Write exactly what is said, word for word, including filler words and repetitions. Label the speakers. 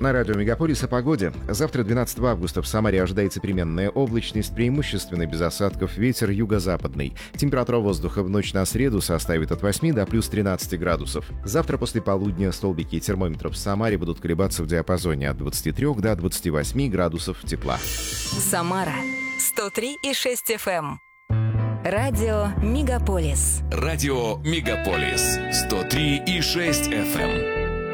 Speaker 1: На радио «Мегаполис» о погоде. Завтра, двенадцатого августа, в Самаре ожидается переменная облачность, преимущественно без осадков, ветер юго-западный. Температура воздуха в ночь на среду составит от восьми до плюс тринадцати градусов. Завтра после полудня столбики термометров в Самаре будут колебаться в диапазоне от двадцати трёх до двадцати восьми градусов тепла.
Speaker 2: Самара сто три и шесть эф эм. Радио «Мегаполис».
Speaker 3: Радио «Мегаполис» сто три и шесть эф эм.